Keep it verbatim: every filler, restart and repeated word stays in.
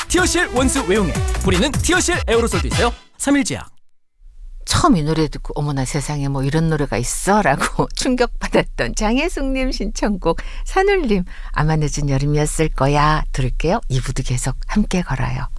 티어실 원수 외용에 뿌리는 티어실 에어로솔도 있어요. 삼일제약. 처음 이 노래 듣고 어머나 세상에 뭐 이런 노래가 있어 라고 충격받았던 장혜숙님 신청곡 산울림. 아마 늦은 여름이었을 거야 들을게요. 이 부도 계속 함께 걸어요.